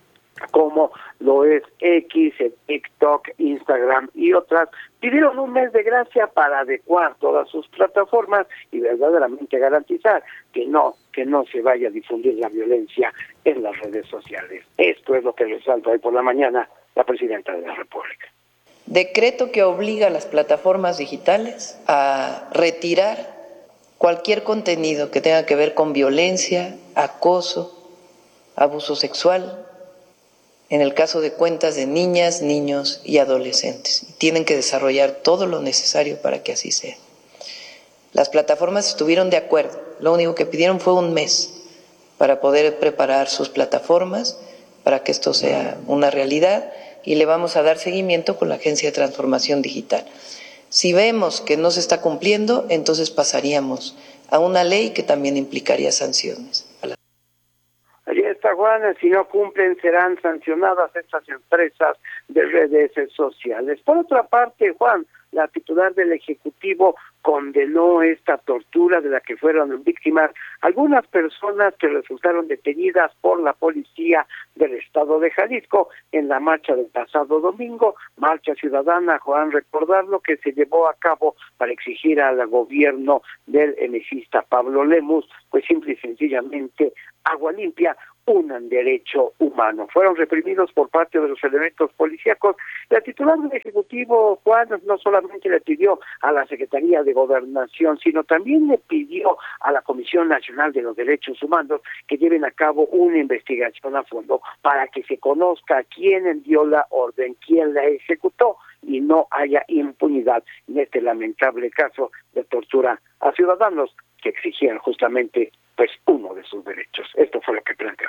como lo es X, TikTok, Instagram y otras, pidieron un mes de gracia para adecuar todas sus plataformas y verdaderamente garantizar que no se vaya a difundir la violencia en las redes sociales. Esto es lo que resalta hoy por la mañana la Presidenta de la República. Decreto que obliga a las plataformas digitales a retirar cualquier contenido que tenga que ver con violencia, acoso, abuso sexual, en el caso de cuentas de niñas, niños y adolescentes. Y tienen que desarrollar todo lo necesario para que así sea. Las plataformas estuvieron de acuerdo. Lo único que pidieron fue un mes para poder preparar sus plataformas, para que esto sea una realidad, y le vamos a dar seguimiento con la Agencia de Transformación Digital. Si vemos que no se está cumpliendo, entonces pasaríamos a una ley que también implicaría sanciones. Allí está, Juan, si no cumplen serán sancionadas estas empresas de redes sociales. Por otra parte, Juan, la titular del Ejecutivo condenó esta tortura de la que fueron víctimas algunas personas que resultaron detenidas por la policía del estado de Jalisco en la marcha del pasado domingo, marcha ciudadana, Juan, recordarlo, que se llevó a cabo para exigir al gobierno del emesista Pablo Lemus, pues simple y sencillamente agua limpia, un derecho humano. Fueron reprimidos por parte de los elementos policíacos. La titular del Ejecutivo, Juan, no solamente le pidió a la Secretaría de Gobernación, sino también le pidió a la Comisión Nacional de los Derechos Humanos que lleven a cabo una investigación a fondo para que se conozca quién dio la orden, quién la ejecutó y no haya impunidad en este lamentable caso de tortura a ciudadanos que exigían justamente pues uno de sus derechos. Esto fue lo que planteó.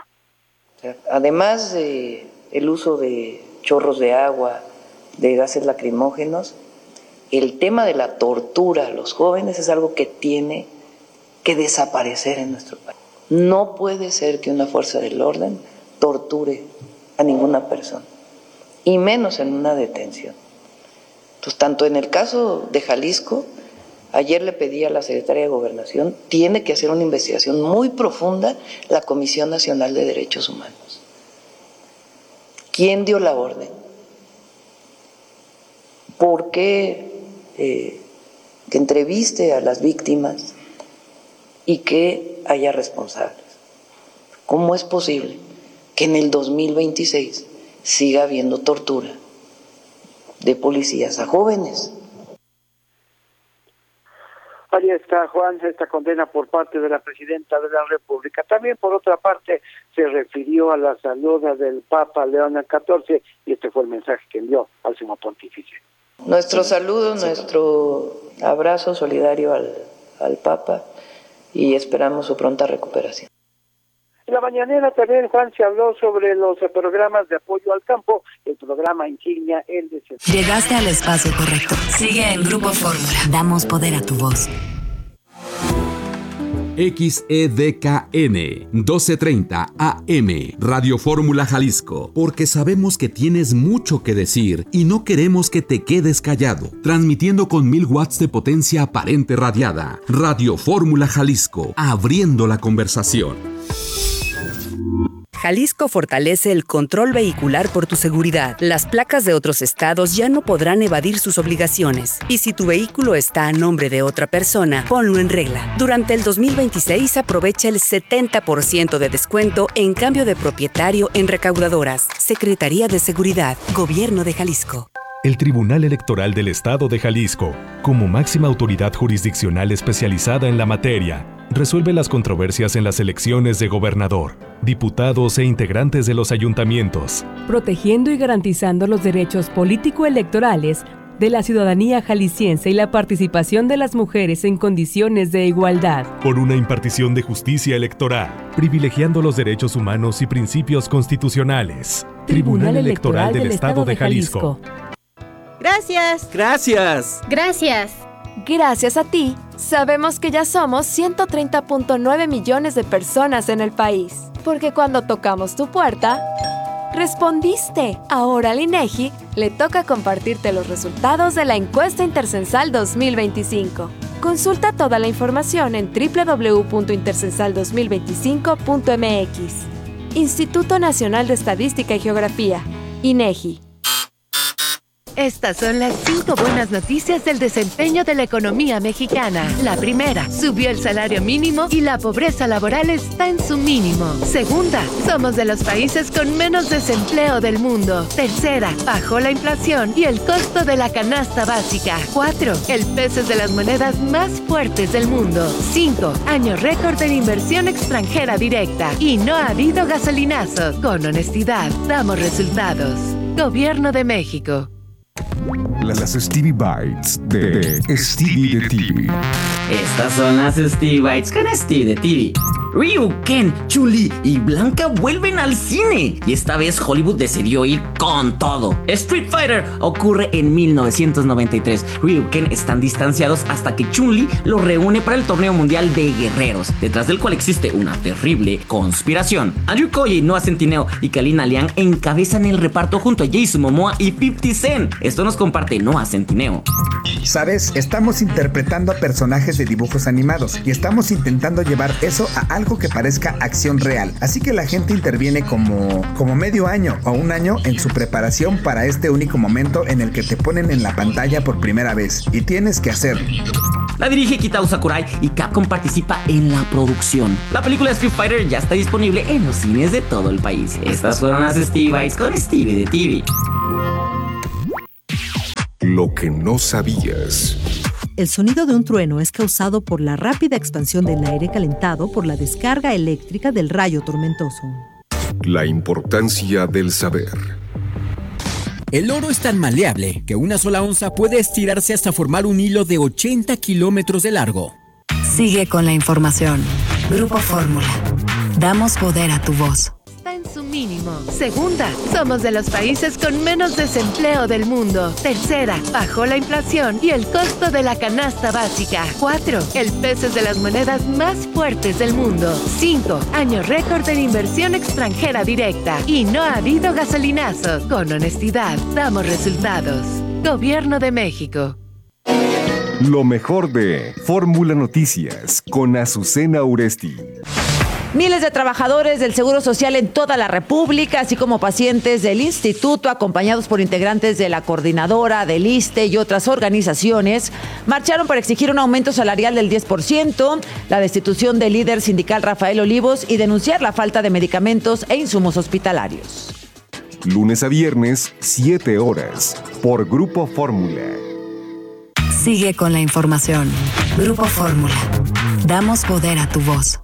Además de el uso de chorros de agua, de gases lacrimógenos, el tema de la tortura a los jóvenes es algo que tiene que desaparecer en nuestro país. No puede ser que una fuerza del orden torture a ninguna persona, y menos en una detención. Entonces, tanto en el caso de Jalisco, ayer le pedí a la Secretaría de Gobernación, tiene que hacer una investigación muy profunda la Comisión Nacional de Derechos Humanos. ¿Quién dio la orden? ¿Por qué? Que entreviste a las víctimas y que haya responsables. ¿Cómo es posible que en el 2026 siga habiendo tortura de policías a jóvenes? Ahí está, Juan, esta condena por parte de la Presidenta de la República. También, por otra parte, se refirió a la salud del Papa León XIV y este fue el mensaje que envió al Sumo Pontífice. Nuestro saludo, nuestro abrazo solidario al Papa y esperamos su pronta recuperación. En la mañanera también, Juan, se habló sobre los programas de apoyo al campo, el programa insignia, el de... Llegaste al espacio correcto. Sigue en Grupo Fórmula. Damos poder a tu voz. XEDKN 1230 AM Radio Fórmula Jalisco, porque sabemos que tienes mucho que decir y no queremos que te quedes callado. Transmitiendo con 1000 watts de potencia aparente radiada. Radio Fórmula Jalisco, abriendo la conversación. Jalisco fortalece el control vehicular por tu seguridad. Las placas de otros estados ya no podrán evadir sus obligaciones. Y si tu vehículo está a nombre de otra persona, ponlo en regla. Durante el 2026 aprovecha el 70% de descuento en cambio de propietario en recaudadoras. Secretaría de Seguridad, Gobierno de Jalisco. El Tribunal Electoral del Estado de Jalisco, como máxima autoridad jurisdiccional especializada en la materia, resuelve las controversias en las elecciones de gobernador, diputados e integrantes de los ayuntamientos, protegiendo y garantizando los derechos político-electorales de la ciudadanía jalisciense y la participación de las mujeres en condiciones de igualdad. Por una impartición de justicia electoral, privilegiando los derechos humanos y principios constitucionales. Tribunal Electoral del Estado de Jalisco. Gracias. Gracias. Gracias. Gracias a ti, sabemos que ya somos 130.9 millones de personas en el país. Porque cuando tocamos tu puerta, respondiste. Ahora al INEGI le toca compartirte los resultados de la encuesta Intercensal 2025. Consulta toda la información en www.intercensal2025.mx. Instituto Nacional de Estadística y Geografía, INEGI. Estas son las 5 buenas noticias del desempeño de la economía mexicana. La primera, subió el salario mínimo y la pobreza laboral está en su mínimo. Segunda, somos de los países con menos desempleo del mundo. Tercera, bajó la inflación y el costo de la canasta básica. 4, el peso es de las monedas más fuertes del mundo. 5, año récord en inversión extranjera directa. Y no ha habido gasolinazos. Con honestidad, damos resultados. Gobierno de México. Las Stevie Bites de Stevie de TV. Estas son las Stevie Bites con Stevie de TV. Ryu, Ken, Chun-Li y Blanca vuelven al cine y esta vez Hollywood decidió ir con todo. Street Fighter ocurre en 1993. Ryu y Ken están distanciados hasta que Chun-Li los reúne para el torneo mundial de guerreros, detrás del cual existe una terrible conspiración. Andrew Koji, Noah Centineo y Kalina Liang encabezan el reparto junto a Jason Momoa y 50 Cent. Esto nos comparte Noah Centineo. ¿Sabes? Estamos interpretando a personajes de dibujos animados y estamos intentando llevar eso a algo que parezca acción real. Así que la gente interviene como medio año o un año en su preparación para este único momento en el que te ponen en la pantalla por primera vez. Y tienes que hacerlo. La dirige Kitao Sakurai y Capcom participa en la producción. La película Street Fighter ya está disponible en los cines de todo el país. Estas fueron las Stevie Bites con Stevie de TV. Lo que no sabías. El sonido de un trueno es causado por la rápida expansión del aire calentado por la descarga eléctrica del rayo tormentoso. La importancia del saber. El oro es tan maleable que una sola onza puede estirarse hasta formar un hilo de 80 kilómetros de largo. Sigue con la información. Grupo Fórmula. Damos poder a tu voz. Está en su mínimo. Segunda, somos de los países con menos desempleo del mundo. Tercera, bajó la inflación y el costo de la canasta básica. 4, el peso es de las monedas más fuertes del mundo. 5, año récord en inversión extranjera directa. Y no ha habido gasolinazos. Con honestidad, damos resultados. Gobierno de México. Lo mejor de Fórmula Noticias con Azucena Uresti. Miles de trabajadores del Seguro Social en toda la República, así como pacientes del instituto, acompañados por integrantes de la coordinadora, del ISSSTE y otras organizaciones, marcharon para exigir un aumento salarial del 10%, la destitución del líder sindical Rafael Olivos y denunciar la falta de medicamentos e insumos hospitalarios. Lunes a viernes, 7 horas, por Grupo Fórmula. Sigue con la información. Grupo Fórmula. Damos poder a tu voz.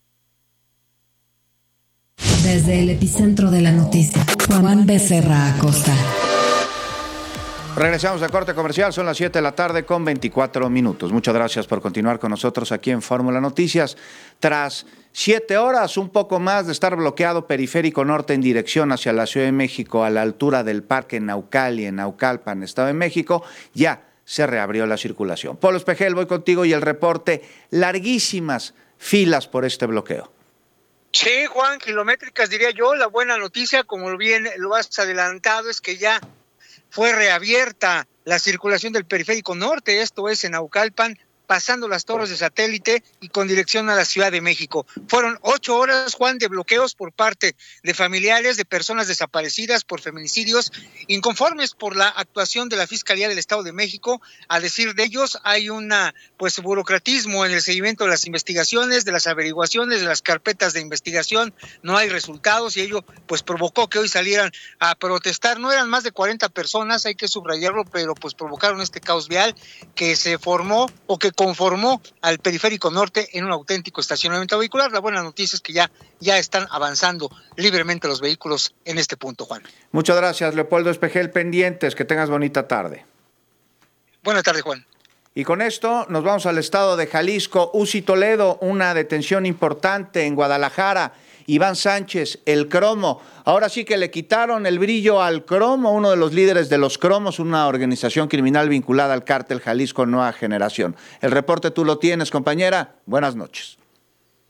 Desde el epicentro de la noticia, Juan Becerra Acosta. Regresamos a corte comercial, son las 7 de la tarde con 24 minutos. Muchas gracias por continuar con nosotros aquí en Fórmula Noticias. Tras 7 horas, un poco más de estar bloqueado Periférico Norte en dirección hacia la Ciudad de México, a la altura del Parque Naucali, en Naucalpan, Estado de México, ya se reabrió la circulación. Polo Espejel, voy contigo y el reporte. Larguísimas filas por este bloqueo. Sí, Juan, kilométricas diría yo. La buena noticia, como bien lo has adelantado, es que ya fue reabierta la circulación del Periférico Norte, esto es en Naucalpan, pasando las torres de satélite y con dirección a la Ciudad de México. Fueron 8 horas, Juan, de bloqueos por parte de familiares de personas desaparecidas por feminicidios, inconformes por la actuación de la Fiscalía del Estado de México. A decir de ellos, hay burocratismo en el seguimiento de las investigaciones, de las averiguaciones, de las carpetas de investigación. No hay resultados y ello provocó que hoy salieran a protestar. No eran más de 40 personas, hay que subrayarlo, pero provocaron este caos vial que se formó o que conformó al Periférico Norte en un auténtico estacionamiento vehicular. La buena noticia es que ya están avanzando libremente los vehículos en este punto, Juan. Muchas gracias, Leopoldo Espejel, pendientes, que tengas bonita tarde. Buena tarde, Juan. Y con esto nos vamos al estado de Jalisco. UCI Toledo, una detención importante en Guadalajara. Iván Sánchez, el cromo. Ahora sí que le quitaron el brillo al cromo, uno de los líderes de los cromos, una organización criminal vinculada al cártel Jalisco Nueva Generación. El reporte tú lo tienes, compañera. Buenas noches.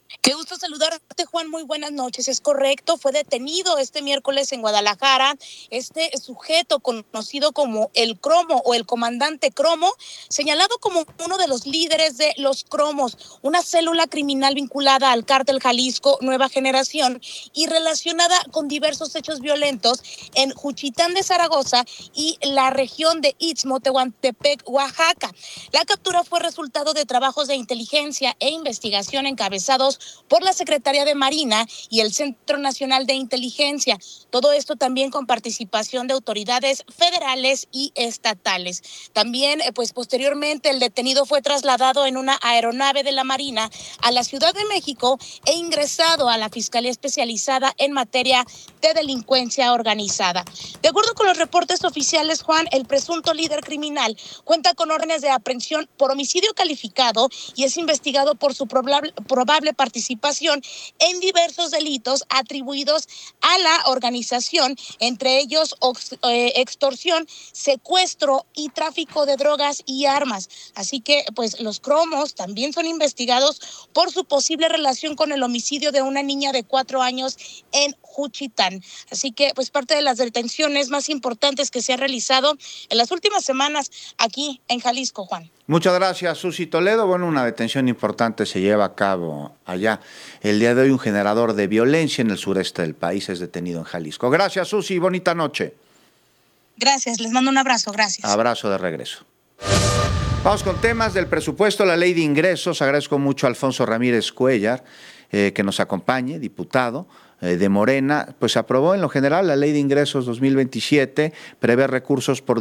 Qué gusto saludarte, Juan. Muy buenas noches. Es correcto, fue detenido este miércoles en Guadalajara este sujeto conocido como el Cromo o el comandante Cromo, señalado como uno de los líderes de los Cromos, una célula criminal vinculada al cártel Jalisco Nueva Generación y relacionada con diversos hechos violentos en Juchitán de Zaragoza y la región de Istmo Tehuantepec, Oaxaca. La captura fue resultado de trabajos de inteligencia e investigación encabezados por la Secretaría de Marina y el Centro Nacional de Inteligencia. Todo esto también con participación de autoridades federales y estatales. También, posteriormente, el detenido fue trasladado en una aeronave de la Marina a la Ciudad de México e ingresado a la Fiscalía Especializada en materia de delincuencia organizada. De acuerdo con los reportes oficiales, Juan, el presunto líder criminal cuenta con órdenes de aprehensión por homicidio calificado y es investigado por su probable participación en diversos delitos atribuidos a la organización, entre ellos extorsión, secuestro y tráfico de drogas y armas. Así que, los Cromos también son investigados por su posible relación con el homicidio de una niña de 4 años en Juchitán. Así que, parte de las detenciones más importantes que se han realizado en las últimas semanas aquí en Jalisco, Juan. Muchas gracias, Susi Toledo. Bueno, una detención importante se lleva a cabo allá. El día de hoy un generador de violencia en el sureste del país es detenido en Jalisco. Gracias, Susi. Bonita noche. Gracias. Les mando un abrazo. Gracias. Abrazo de regreso. Vamos con temas del presupuesto, la ley de ingresos. Agradezco mucho a Alfonso Ramírez Cuellar que nos acompañe, diputado de Morena. Pues aprobó en lo general la ley de ingresos 2027, prevé recursos por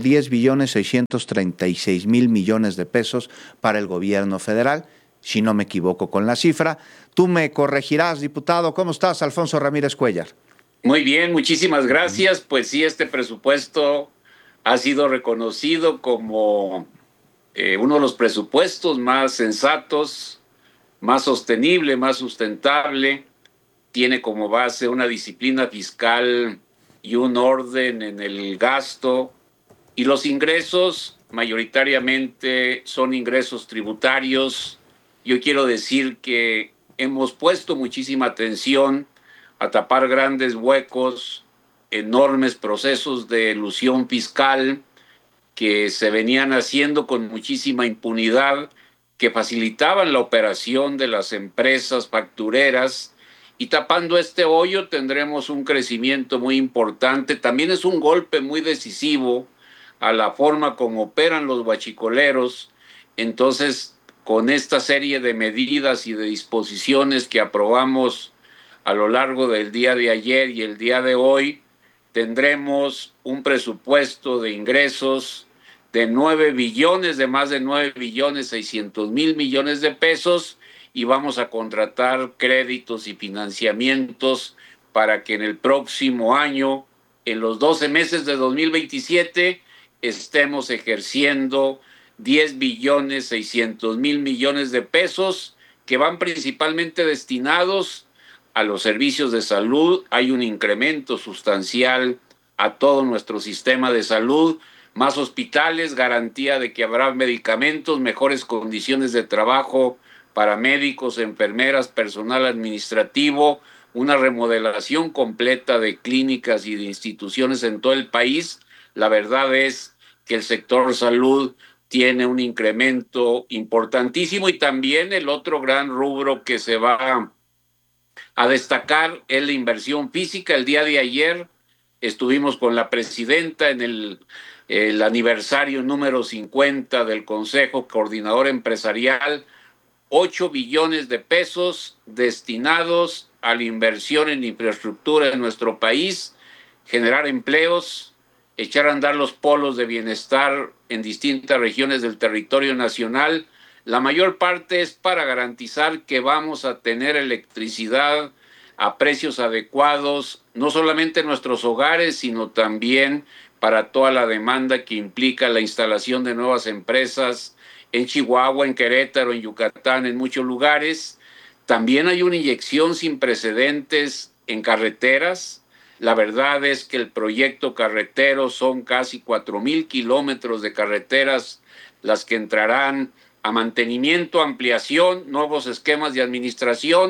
10.636.000 millones de pesos para el gobierno federal, si no me equivoco con la cifra. Tú me corregirás, diputado. ¿Cómo estás, Alfonso Ramírez Cuellar? Muy bien, muchísimas gracias. Pues sí, este presupuesto ha sido reconocido como uno de los presupuestos más sensatos, más sostenible, más sustentable. Tiene como base una disciplina fiscal y un orden en el gasto, y los ingresos mayoritariamente son ingresos tributarios. Yo quiero decir que hemos puesto muchísima atención a tapar grandes huecos, enormes procesos de elusión fiscal que se venían haciendo con muchísima impunidad, que facilitaban la operación de las empresas factureras. Y tapando este hoyo tendremos un crecimiento muy importante. También es un golpe muy decisivo a la forma como operan los huachicoleros. Entonces, con esta serie de medidas y de disposiciones que aprobamos a lo largo del día de ayer y el día de hoy, tendremos un presupuesto de ingresos de más de 9.600.000 millones de pesos, y vamos a contratar créditos y financiamientos para que en el próximo año, en los 12 meses de 2027, estemos ejerciendo 10.600.000 millones de pesos, que van principalmente destinados a los servicios de salud. Hay un incremento sustancial a todo nuestro sistema de salud, más hospitales, garantía de que habrá medicamentos, mejores condiciones de trabajo para médicos, enfermeras, personal administrativo, una remodelación completa de clínicas y de instituciones en todo el país. La verdad es que el sector salud tiene un incremento importantísimo, y también el otro gran rubro que se va a destacar es la inversión física. El día de ayer estuvimos con la presidenta en el aniversario número 50 del Consejo Coordinador Empresarial. 8 billones de pesos destinados a la inversión en infraestructura en nuestro país, generar empleos, echar a andar los polos de bienestar en distintas regiones del territorio nacional. La mayor parte es para garantizar que vamos a tener electricidad a precios adecuados, no solamente en nuestros hogares, sino también para toda la demanda que implica la instalación de nuevas empresas en Chihuahua, en Querétaro, en Yucatán, en muchos lugares. También hay una inyección sin precedentes en carreteras. La verdad es que el proyecto carretero son casi 4,000 kilómetros de carreteras las que entrarán a mantenimiento, ampliación, nuevos esquemas de administración,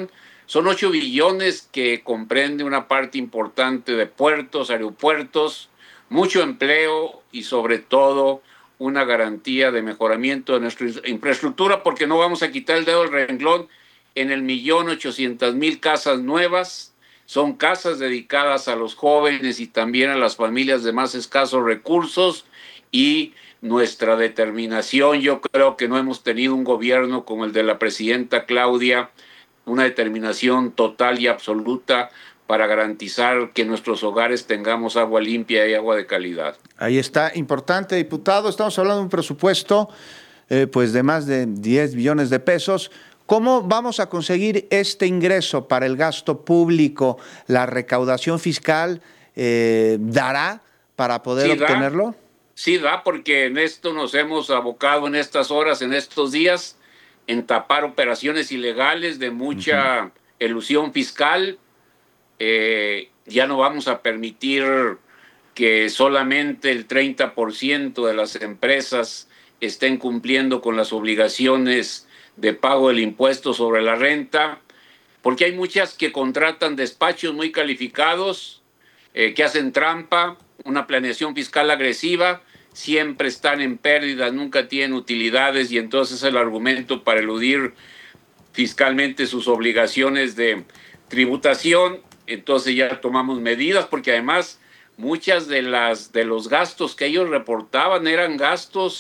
Son 8 billones que comprende una parte importante de puertos, aeropuertos, mucho empleo y sobre todo una garantía de mejoramiento de nuestra infraestructura, porque no vamos a quitar el dedo del renglón en el 1.800.000 casas nuevas. Son casas dedicadas a los jóvenes y también a las familias de más escasos recursos, y nuestra determinación, yo creo que no hemos tenido un gobierno como el de la presidenta Claudia, una determinación total y absoluta para garantizar que en nuestros hogares tengamos agua limpia y agua de calidad. Ahí está, importante, diputado. Estamos hablando de un presupuesto pues de más de 10 billones de pesos. ¿Cómo vamos a conseguir este ingreso para el gasto público? ¿La recaudación fiscal dará para poder obtenerlo? Sí da, porque en esto nos hemos abocado en estas horas, en estos días, en tapar operaciones ilegales de mucha elusión fiscal. Ya no vamos a permitir que solamente el 30% de las empresas estén cumpliendo con las obligaciones de pago del impuesto sobre la renta, porque hay muchas que contratan despachos muy calificados, que hacen trampa, una planeación fiscal agresiva, siempre están en pérdidas, nunca tienen utilidades, y entonces el argumento para eludir fiscalmente sus obligaciones de tributación. Entonces ya tomamos medidas, porque además muchas de los gastos que ellos reportaban eran gastos